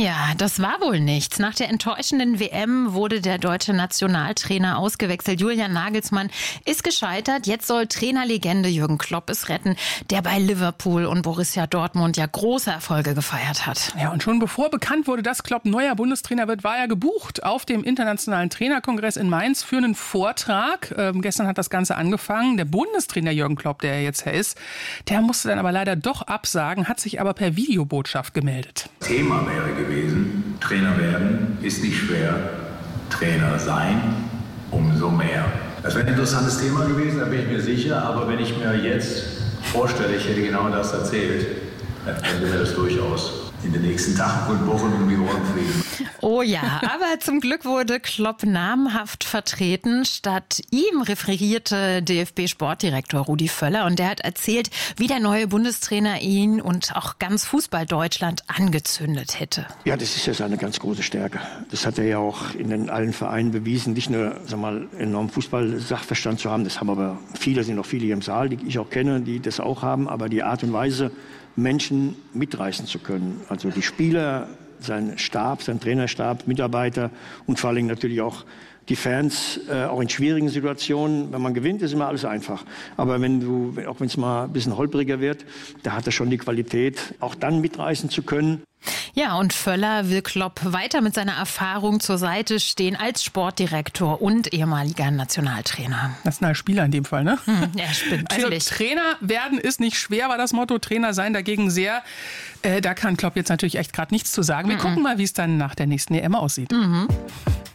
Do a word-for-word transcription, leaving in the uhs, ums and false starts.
Ja, das war wohl nichts. Nach der enttäuschenden W M wurde der deutsche Nationaltrainer ausgewechselt. Julian Nagelsmann ist gescheitert. Jetzt soll Trainerlegende Jürgen Klopp es retten, der bei Liverpool und Borussia Dortmund ja große Erfolge gefeiert hat. Ja, und schon bevor bekannt wurde, dass Klopp neuer Bundestrainer wird, war er gebucht auf dem Internationalen Trainerkongress in Mainz für einen Vortrag. Ähm, gestern hat das Ganze angefangen. Der Bundestrainer Jürgen Klopp, der jetzt ist, der musste dann aber leider doch absagen, hat sich aber per Videobotschaft gemeldet. Thema wäre gewesen, Trainer werden ist nicht schwer, Trainer sein umso mehr. Das wäre ein interessantes Thema gewesen, da bin ich mir sicher, aber wenn ich mir jetzt vorstelle, ich hätte genau das erzählt, dann könnte mir das durchaus in den nächsten Tagen und Wochen um die Ohren fliegen. Oh ja, aber zum Glück wurde Klopp namhaft vertreten. Statt ihm referierte D F B-Sportdirektor Rudi Völler und der hat erzählt, wie der neue Bundestrainer ihn und auch ganz Fußball-Deutschland angezündet hätte. Ja, das ist ja seine ganz große Stärke. Das hat er ja auch in den allen Vereinen bewiesen, nicht nur sag mal, enormen Fußball-Sachverstand zu haben, das haben aber viele, sind noch viele hier im Saal, die ich auch kenne, die das auch haben, aber die Art und Weise, Menschen mitreißen zu können. Also die Spieler, sein Stab, sein Trainerstab, Mitarbeiter und vor allem natürlich auch die Fans, äh, auch in schwierigen Situationen. Wenn man gewinnt, ist immer alles einfach. Aber wenn du, auch wenn es mal ein bisschen holpriger wird, da hat er schon die Qualität, auch dann mitreißen zu können. Ja, und Völler will Klopp weiter mit seiner Erfahrung zur Seite stehen als Sportdirektor und ehemaliger Nationaltrainer. Nationalspieler in dem Fall, ne? Hm, ja, stimmt. Also Trainer werden ist nicht schwer, war das Motto. Trainer sein dagegen sehr. Äh, da kann Klopp jetzt natürlich echt gerade nichts zu sagen. Wir mhm. gucken mal, wie es dann nach der nächsten E M aussieht. Mhm.